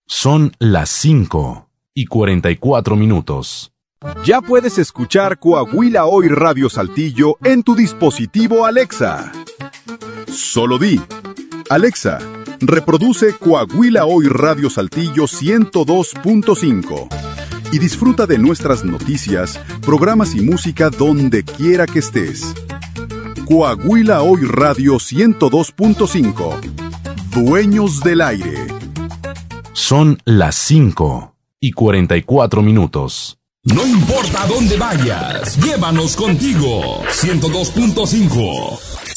Son las 5:44. Ya puedes escuchar Coahuila Hoy Radio Saltillo en tu dispositivo Alexa. Solo di: Alexa, reproduce Coahuila Hoy Radio Saltillo 102.5 y disfruta de nuestras noticias, programas y música donde quiera que estés. Coahuila Hoy Radio 102.5. Dueños del aire. Son las 5:44. No importa dónde vayas, llévanos contigo. 102.5.